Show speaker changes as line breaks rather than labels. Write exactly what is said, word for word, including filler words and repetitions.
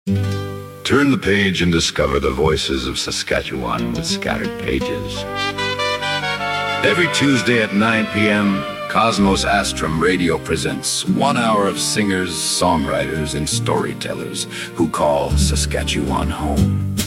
Turn the page and discover the voices of Saskatchewan with scattered pages. Every Tuesday at nine p m, Cosmos Astrum Radio presents one hour of singers, songwriters, and storytellers who call Saskatchewan home.